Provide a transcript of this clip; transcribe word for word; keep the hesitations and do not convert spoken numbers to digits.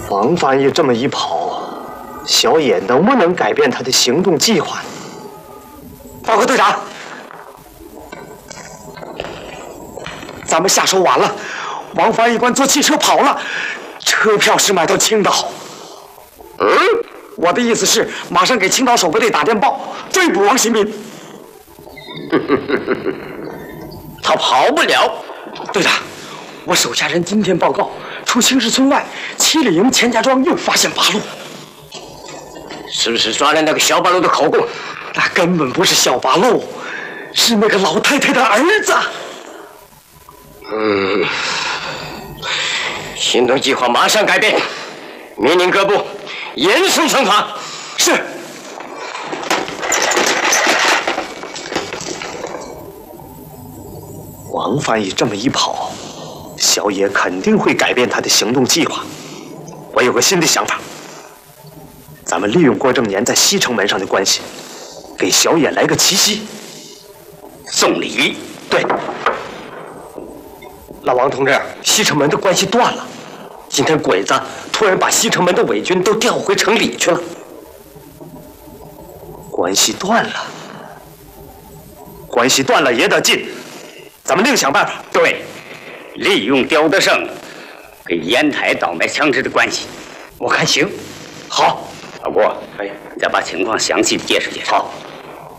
王翻译这么一跑，小野能不能改变他的行动计划？报告队长，咱们下手晚了，王翻译官坐汽车跑了，车票是买到青岛。嗯，我的意思是，马上给青岛守备队打电报，追捕王新民。 他跑不了。 队长，我手下人今天报告，出青石村外七里营钱家庄又发现八路。 是不是抓了那个小八路的口供？ 那根本不是小八路，是那个老太太的儿子。 嗯，行动计划马上改变，命令各部严肃惩罚。 是。王翻译这么一跑，小野肯定会改变他的行动计划。我有个新的想法，咱们利用郭正年在西城门上的关系，给小野来个奇袭。 送礼？ 对。老王同志，西城门的关系断了。今天鬼子突然把西城门的伪军都调回城里去了，关系断了。关系断了也得进。咱们另想办法。 对，利用刁德胜跟烟台倒卖枪支的关系， 我看行。好， 老郭，哎，再把情况详细的介绍介绍。 好。